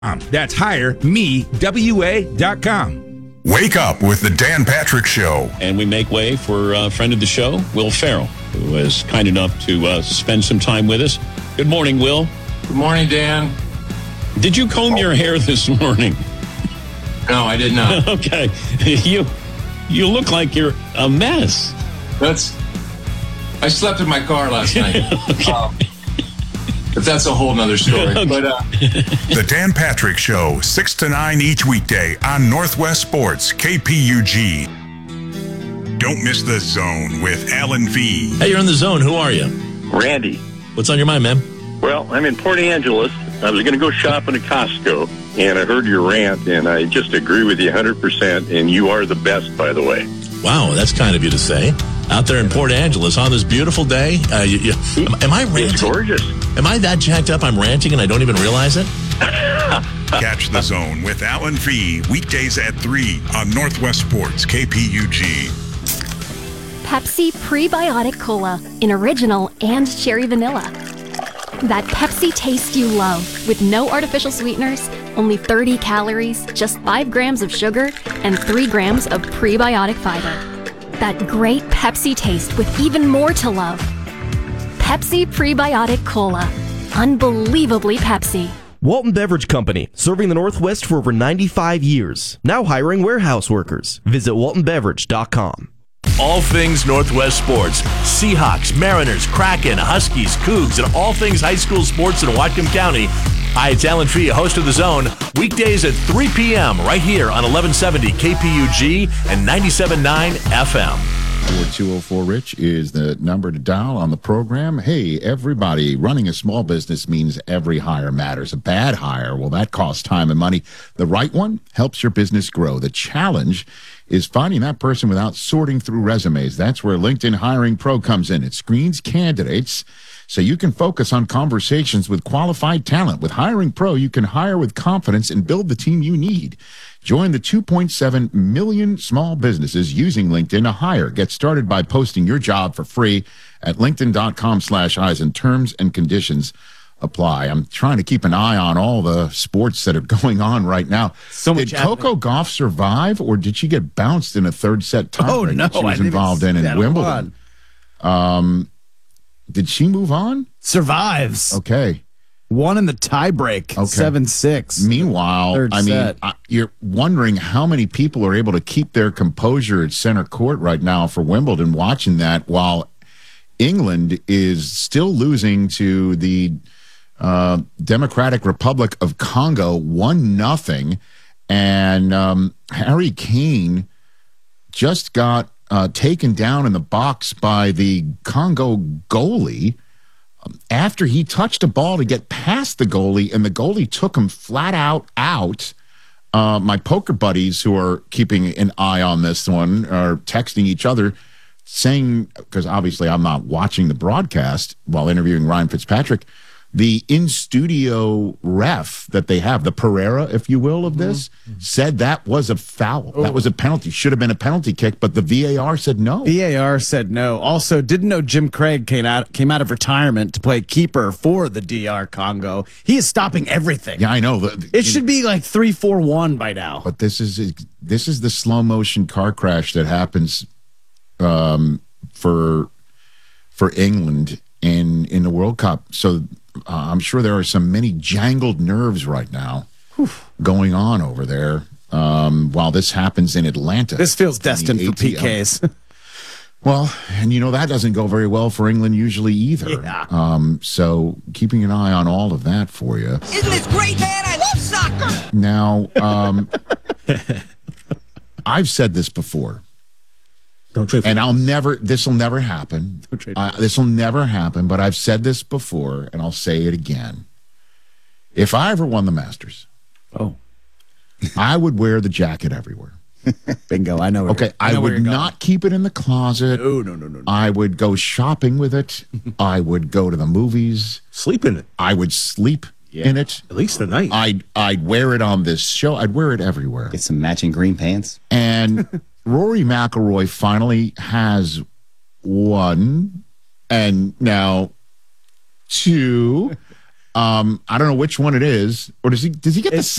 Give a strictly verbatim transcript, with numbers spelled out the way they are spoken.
That's hire me w a dot com. Wake up with the Dan Patrick Show. And we make way for a friend of the show, Will Ferrell, who was kind enough to uh, spend some time with us. Good morning, Will. Good morning, Dan. Did you comb oh. your hair this morning? No, I did not. Okay. You you look like you're a mess. That's. I slept in my car last night. Okay. um, But that's a whole nother story. Okay. But uh, The Dan Patrick Show, six to nine each weekday on Northwest Sports, K P U G. Don't miss The Zone with Alan V. Hey, you're in The Zone. Who are you? Randy. What's on your mind, man? Well, I'm in Port Angeles. I was going to go shopping at Costco, and I heard your rant, and I just agree with you one hundred percent, and you are the best, by the way. Wow, that's kind of you to say. Out there in Port Angeles on this beautiful day. Uh, you, you, am, am I ranting? It's gorgeous. Am I that jacked up I'm ranting and I don't even realize it? Catch The Zone with Alan V. Weekdays at three on Northwest Sports, K P U G. Pepsi Prebiotic Cola in original and cherry vanilla. That Pepsi taste you love with no artificial sweeteners, only thirty calories, just five grams of sugar, and three grams of prebiotic fiber. That great Pepsi taste with even more to love. Pepsi Prebiotic Cola. Unbelievably Pepsi. Walton Beverage Company, serving the Northwest for over ninety-five years. Now hiring warehouse workers. Visit walton beverage dot com. All things Northwest sports. Seahawks, Mariners, Kraken, Huskies, Cougs, and all things high school sports in Whatcom County. Hi, it's Alan Fee, host of The Zone. Weekdays at three p.m. right here on eleven seventy K P U G and ninety-seven point nine F M. four two oh four Rich is the number to dial on the program. Hey, everybody, running a small business means every hire matters. A bad hire, well, that costs time and money. The right one helps your business grow. The challenge is finding that person without sorting through resumes. That's where LinkedIn Hiring Pro comes in. It screens candidates so you can focus on conversations with qualified talent. With Hiring Pro, you can hire with confidence and build the team you need. Join the two point seven million small businesses using LinkedIn to hire. Get started by posting your job for free at linkedin.com slash eyes, and terms and conditions apply. I'm trying to keep an eye on all the sports that are going on right now. So did Coco Gauff survive, or did she get bounced in a third set tie? Oh, no. She was involved in in Wimbledon. Um, did she move on? Survives. Okay. Won in the tiebreak, okay. seven six. Meanwhile, Third I mean, set. I, you're wondering how many people are able to keep their composure at center court right now for Wimbledon watching that while England is still losing to the uh, Democratic Republic of Congo one nothing, and um, Harry Kane just got uh, taken down in the box by the Congo goalie after he touched a ball to get past the goalie, and the goalie took him flat out out. Uh, my poker buddies who are keeping an eye on this one are texting each other saying, because obviously I'm not watching the broadcast while interviewing Ryan Fitzpatrick, the in-studio ref that they have, the Pereira, if you will, of this, mm-hmm. said that was a foul. Oh. That was a penalty. Should have been a penalty kick, but the V A R said no. V A R said no. Also, didn't know Jim Craig came out came out of retirement to play keeper for the D R Congo. He is stopping everything. Yeah, I know. The, it should know, be like three four one by now. But this is this is the slow-motion car crash that happens um, for for England in in the World Cup. So Uh, I'm sure there are some many jangled nerves right now Whew. going on over there um, while this happens in Atlanta. This feels destined for P Ks. Well, and you know, that doesn't go very well for England usually either. Yeah. Um, so keeping an eye on all of that for you. Isn't this great, man? I love soccer. Now, um, I've said this before. Don't trade for and I'll never, this will never happen. Uh, this will never happen, but I've said this before, and I'll say it again. If I ever won the Masters, oh, I would wear the jacket everywhere. Bingo, I know. Okay, I, I know would not keep it in the closet. No, no, no, no, no. I would go shopping with it. I would go to the movies. Sleep in it. I would sleep yeah. in it. At least a night. I'd, I'd wear it on this show. I'd wear it everywhere. Get some matching green pants. And Rory McIlroy finally has one, and now two, Um, I don't know which one it is, or does he? Does he get the